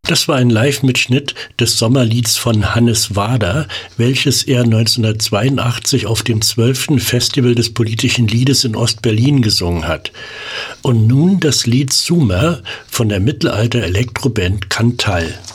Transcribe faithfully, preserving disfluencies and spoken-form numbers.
Das war ein Live-Mitschnitt des Sommerlieds von Hannes Wader, welches er neunzehnhundertzweiundachtzig auf dem zwölften Festival des politischen Liedes in Ostberlin gesungen hat. Und nun das Lied Sumer von der Mittelalter-Elektroband Cantal.